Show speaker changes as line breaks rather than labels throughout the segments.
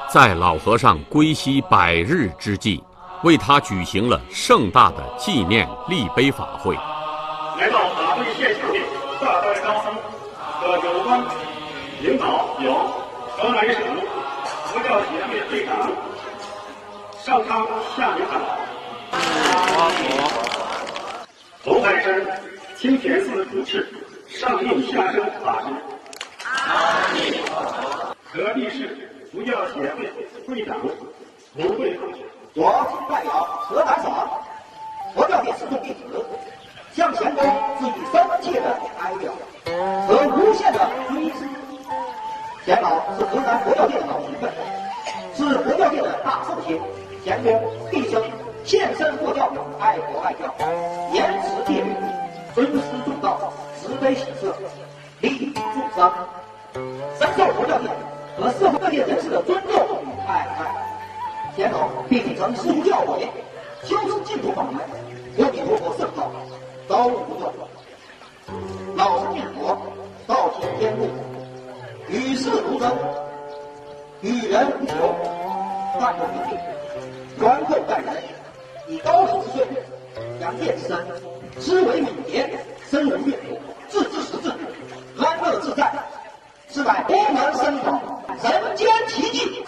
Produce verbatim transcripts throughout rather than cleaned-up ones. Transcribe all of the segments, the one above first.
在老和尚归西百日之际，为他举行了盛大的纪念立碑法会。
来到法会现场的大会高僧和有关领导有河南省佛教协会会长上苍下明堂，红海山清田寺主持上应下生法师，河内市佛教协会会长吴慧同学，
我代表河南省佛教界始终弟子，向前公致以深切的哀悼和无限的追思。钱老是河南佛教界的老前辈，是佛教界的大圣贤。钱公毕生献身佛教，爱国爱教，严持戒律，尊师重道，慈悲喜舍，利益众生，深受佛教界和社会各界人士的尊重与爱戴。钱老并曾师出教诲，修持净土法门，阿弥陀佛圣道，遭无不断。老实念佛，道体天路，与世如争，与人无求，淡泊名利，宽厚待人，以高手之岁，扬剑之身，思维敏捷，深入阅读，置之识字，安乐自在，是乃功能深广，人间奇迹。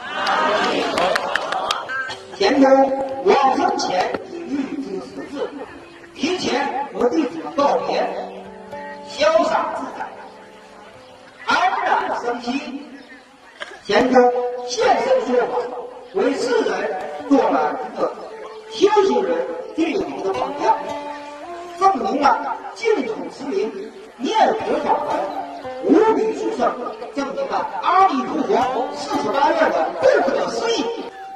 田公往生前已预知时至，提前和弟子们告别，潇洒自在，安然生息。田公现身说法，为世人做了一个修行人最有名的榜样，证明了净土之名，念佛法门无比殊胜，证明了阿弥陀佛四十八愿的不可思议。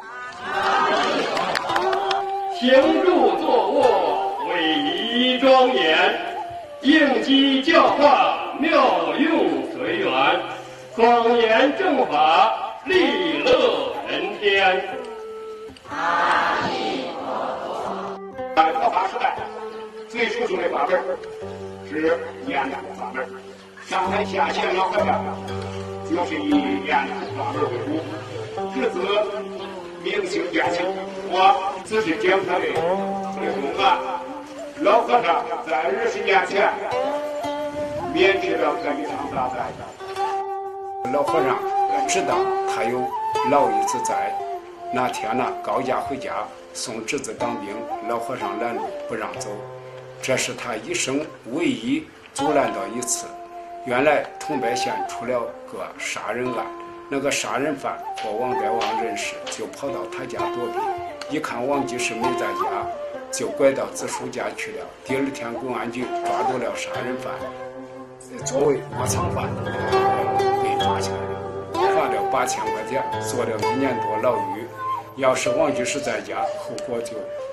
行住坐卧，威仪庄严，应机教化，妙用随缘，广言正法，利乐人天。阿弥陀佛。在佛法时代，最初修的法门是念佛法门。上台下线老和尚就是以念佛法门为主，至此明星变形。我只是讲他的内容啊。老和尚在二十年前免去了这一场大灾。
老和尚知道他有老一次在，那天呢，高家回家送侄子当兵，老和尚拦路不让走，这是他一生唯一阻拦到一次。原来桐柏县出了个杀人案，那个杀人犯和王该王认识，就跑到他家躲避，一看王居士没在家，就拐到子叔家去了。第二天公安局抓住了杀人犯，作为窝藏犯被抓起来了，罚了八千块钱，坐了一年多牢狱。要是王居士在家，后果就